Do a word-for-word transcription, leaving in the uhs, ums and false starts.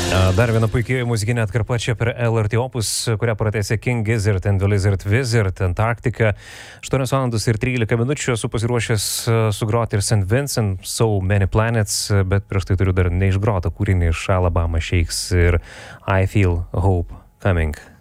Dar viena puikiai muzikinė atkarpa čia per L R T Opus, kurią pratęsė King Gizzard and the Lizard Wizard, Antarktika. aštuonios valandos ir trylika minučių esu pasiruošęs sugroti ir Saint Vincent, So Many Planets, bet prieš tai turiu dar neišgrotą kūrinį iš Alabama Shakes ir I Feel Hope Coming.